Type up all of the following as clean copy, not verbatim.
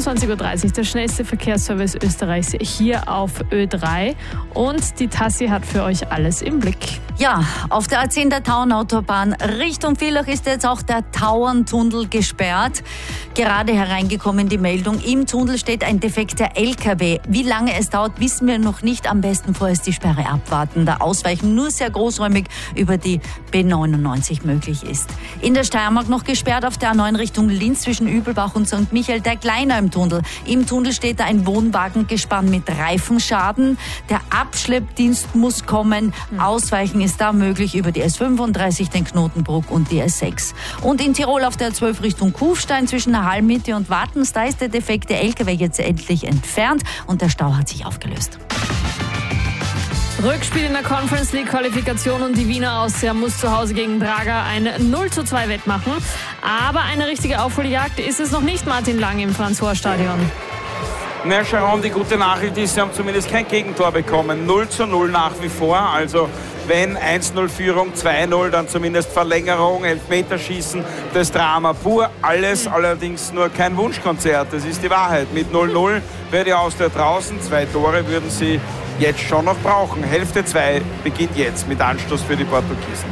22.30 Uhr der schnellste Verkehrsservice Österreichs hier auf Ö3. Und die Tassi hat für euch alles im Blick. Ja, auf der A10 der Tauernautobahn Richtung Villach ist jetzt auch der Tauerntunnel gesperrt. Gerade hereingekommen die Meldung, im Tunnel steht ein defekter LKW. Wie lange es dauert, wissen wir noch nicht. Am besten vorerst die Sperre abwarten, da Ausweichen nur sehr großräumig über die B99 möglich ist. In der Steiermark noch gesperrt auf der A9 Richtung Linz zwischen Übelbach und St. Michael der Kleiner im Tunnel. Im Tunnel steht da ein Wohnwagengespann mit Reifenschaden. Der Abschleppdienst muss kommen. Ausweichen ist da möglich über die S35, den Knotenbruck und die S6. Und in Tirol auf der 12 Richtung Kufstein zwischen der Hallmitte und Wartens, da ist der defekte LKW jetzt endlich entfernt und der Stau hat sich aufgelöst. Rückspiel in der Conference League Qualifikation und die Wiener Austria muss zu Hause gegen Braga ein 0:2 wettmachen. Aber eine richtige Aufholjagd ist es noch nicht, Martin Lang im Franz-Rohr-Stadion. Na, Sharon, die gute Nachricht ist, sie haben zumindest kein Gegentor bekommen. 0:0 nach wie vor. Also wenn 1:0 Führung, 2:0, dann zumindest Verlängerung, Elfmeterschießen, das Drama pur. Alles allerdings nur kein Wunschkonzert. Das ist die Wahrheit. Mit 0:0 wäre die Austria draußen. 2 Tore würden sie jetzt schon noch brauchen. Hälfte 2 beginnt jetzt mit Anstoß für die Portugiesen.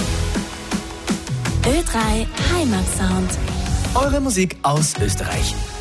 Ö3 Heimatsound. Eure Musik aus Österreich.